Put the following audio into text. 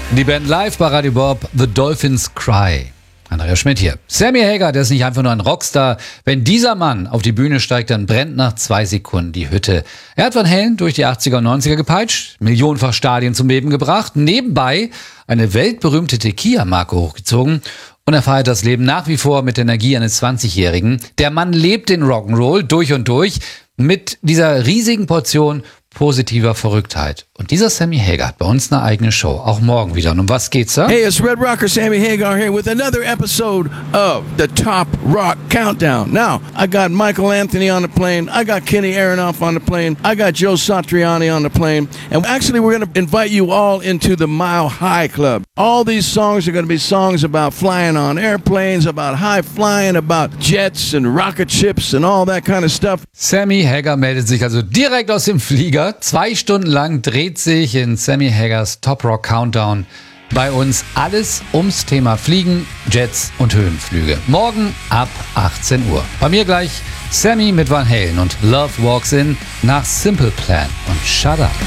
Die Band live bei Radio Bob, The Dolphins Cry. Andreas Schmidt hier. Sammy Hagar, der ist nicht einfach nur ein Rockstar. Wenn dieser Mann auf die Bühne steigt, dann brennt nach 2 Sekunden die Hütte. Er hat Van Halen durch die 80er und 90er gepeitscht, millionenfach Stadien zum Beben gebracht, nebenbei eine weltberühmte Tequila-Marke hochgezogen und er feiert das Leben nach wie vor mit der Energie eines 20-Jährigen. Der Mann lebt den Rock'n'Roll durch und durch mit dieser riesigen Portion positiver Verrücktheit. Und dieser Sammy Hagar hat bei uns eine eigene Show, auch morgen wieder. Und um was geht's da? Hey, it's Red Rocker Sammy Hagar here with another episode of the Top Rock Countdown. Now, I got Michael Anthony on the plane, I got Kenny Aronoff on the plane, I got Joe Satriani on the plane, and actually we're going to invite you all into the Mile High Club. All these songs are going to be songs about flying on airplanes, about high flying, about jets and rocket ships and all that kind of stuff. Sammy Hagar meldet sich also direkt aus dem Flieger. 2 Stunden lang dreht sich in Sammy Hagars Top Rock Countdown bei uns alles ums Thema Fliegen, Jets und Höhenflüge. Morgen ab 18 Uhr. Bei mir gleich Sammy mit Van Halen und Love Walks In nach Simple Plan und Shut Up.